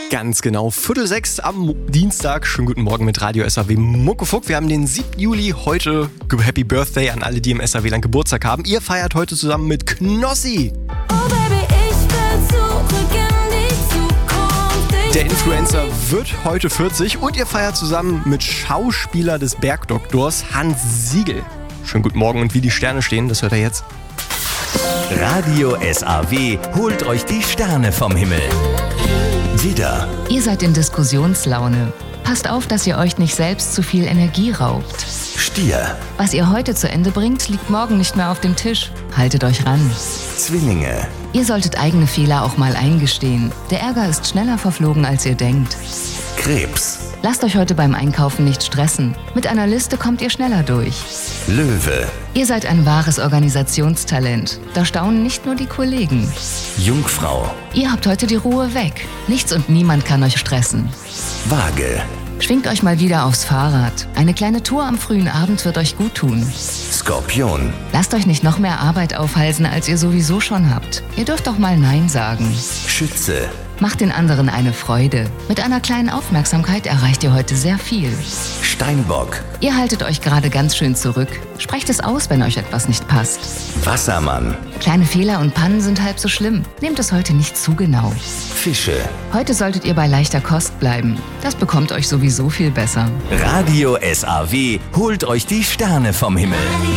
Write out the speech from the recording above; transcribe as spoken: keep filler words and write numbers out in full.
Ganz genau, Viertel sechs am Dienstag. Schönen guten Morgen mit Radio S A W Muckefuck. Wir haben den siebten Juli, heute Happy Birthday an alle, die im S A W-Land Geburtstag haben. Ihr feiert heute zusammen mit Knossi. Oh Baby, ich will zurück in die Zukunft. Der Influencer wird heute vierzig und ihr feiert zusammen mit Schauspieler des Bergdoktors Hans Siegel. Schönen guten Morgen und wie die Sterne stehen, das hört ihr jetzt. Radio S A W holt euch die Sterne vom Himmel. Widder, Ihr seid in Diskussionslaune. Passt auf, dass ihr euch nicht selbst zu viel Energie raubt. Stier, Was ihr heute zu Ende bringt, liegt morgen nicht mehr auf dem Tisch. Haltet euch ran. Zwillinge, Ihr solltet eigene Fehler auch mal eingestehen. Der Ärger ist schneller verflogen, als ihr denkt. Krebs, Lasst euch heute beim Einkaufen nicht stressen. Mit einer Liste kommt ihr schneller durch. Löwe, Ihr seid ein wahres Organisationstalent. Da staunen nicht nur die Kollegen. Jungfrau, Ihr habt heute die Ruhe weg. Nichts und niemand kann euch stressen. Waage, Schwingt euch mal wieder aufs Fahrrad. Eine kleine Tour am frühen Abend wird euch gut tun. Skorpion, Lasst euch nicht noch mehr Arbeit aufhalsen, als ihr sowieso schon habt. Ihr dürft doch mal Nein sagen. Schütze, Macht den anderen eine Freude. Mit einer kleinen Aufmerksamkeit erreicht ihr heute sehr viel. Steinbock, Ihr haltet euch gerade ganz schön zurück. Sprecht es aus, wenn euch etwas nicht passt. Wassermann, Kleine Fehler und Pannen sind halb so schlimm. Nehmt es heute nicht zu genau. Fische. Heute solltet ihr bei leichter Kost bleiben. Das bekommt euch sowieso viel besser. Radio S A W holt euch die Sterne vom Himmel.